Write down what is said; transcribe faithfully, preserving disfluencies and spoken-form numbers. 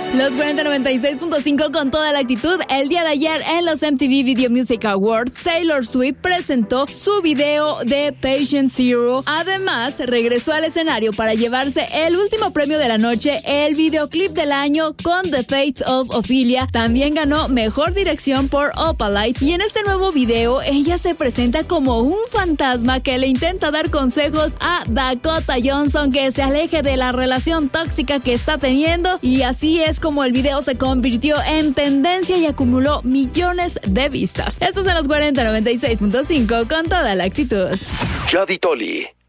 Los cuarenta noventa y seis punto cinco con toda la actitud. El día de ayer en los M T V Video Music Awards, Taylor Swift presentó su video de Patient Zero. Además, regresó al escenario para llevarse el último premio de la noche, el videoclip del año con The Fate of Ophelia. También ganó Mejor Dirección por Opalite. Y en este nuevo video, ella se presenta como un fantasma que le intenta dar consejos a Dakota Johnson que se aleje de la relación tóxica que está teniendo. Y así es como el video se convirtió en tendencia y acumuló millones de vistas. Estos son los cuarenta noventa y seis punto cinco con toda la actitud. Yadi Toli.